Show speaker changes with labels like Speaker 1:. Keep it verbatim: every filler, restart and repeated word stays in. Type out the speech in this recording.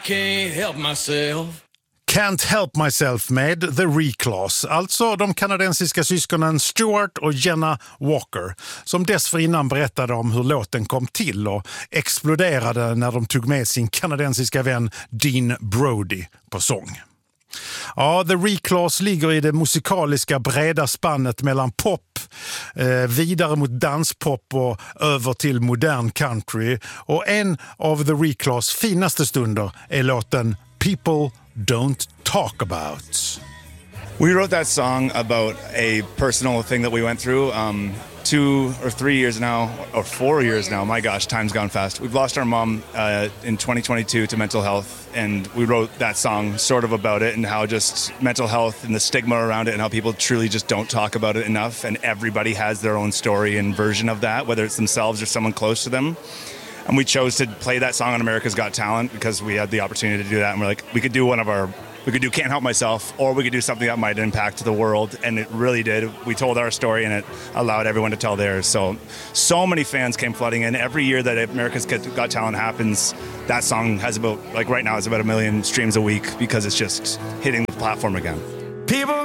Speaker 1: Can't help myself.
Speaker 2: Can't Help Myself med The Reclass, alltså de kanadensiska syskonen Stuart och Jenna Walker, som dessförinnan berättade om hur låten kom till och exploderade när de tog med sin kanadensiska vän Dean Brody på sång. Ja, The Reclass ligger i det musikaliska breda spannet mellan pop, eh, vidare mot danspop och över till modern country. Och en av The Reclass finaste stunder är låten People Don't Talk About.
Speaker 3: We wrote that song about a personal thing that we went through um, two or three years now, or four years now. My gosh, time's gone fast. We've lost our mom uh, in twenty twenty-two to mental health, and we wrote that song sort of about it and how just mental health and the stigma around it and how people truly just don't talk about it enough, and everybody has their own story and version of that, whether it's themselves or someone close to them. And we chose to play that song on America's Got Talent because we had the opportunity to do that. And we're like, we could do one of our, we could do Can't Help Myself, or we could do something that might impact the world. And it really did. We told our story and it allowed everyone to tell theirs. So, so many fans came flooding in. Every year that America's Got Talent happens, that song has about, like right now, it's about a million streams a week because it's just hitting the platform again.
Speaker 1: People